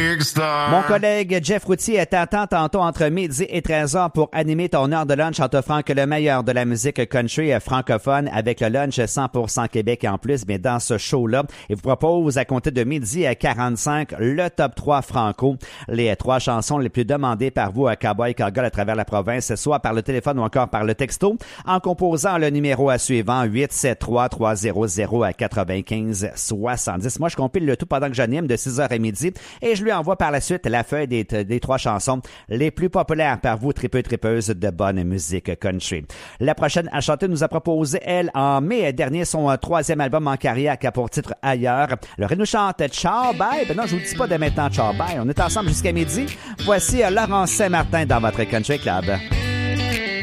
big star. Mon collègue Jeff Routier t'attend tantôt entre midi et 13h pour animer ton heure de lunch en t'offrant que le meilleur de la musique country francophone avec le lunch 100% Québec en plus. Mais dans ce show-là, il vous propose à compter de midi à 45 le top 3 franco. Les 3 chansons les plus demandées par vous à Cowboy Cargill à travers la province, soit par le téléphone ou encore par le texto, en composant le numéro à suivant 873-300-95-70. Moi, je compile le tout pendant que j'anime de 6h à midi et je lui envoie par la suite la feuille des 3 chansons les plus populaires par vous, tripeuses de bonne musique country. La prochaine à chanter nous a proposé, elle, en mai dernier, son 3e album en carrière qui a pour titre Ailleurs. Alors, elle nous chante Ciao Bye. Ben non, je vous dis pas de maintenant Ciao Bye. On est ensemble jusqu'à midi. Voici Laurent Saint-Martin dans votre Country Club.